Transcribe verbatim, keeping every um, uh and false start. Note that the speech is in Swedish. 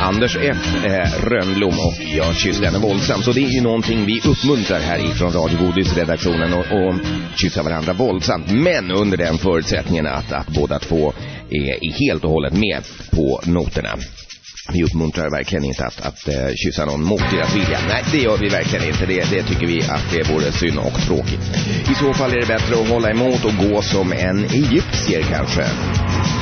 Anders F. Eh, Rönnblom och jag kysser henne våldsamt. Så det är ju någonting vi uppmuntrar här ifrån Radio Godis-redaktionen och, och kyssa varandra våldsamt. Men under den förutsättningen att, att båda två är, är helt och hållet med på noterna. Vi uppmuntrar verkligen inte att, att uh, kyssa någon mot deras vilja. Nej, det gör vi verkligen inte. Det, det tycker vi att det vore synd och tråkigt. I så fall är det bättre att hålla emot och gå som en egyptier kanske.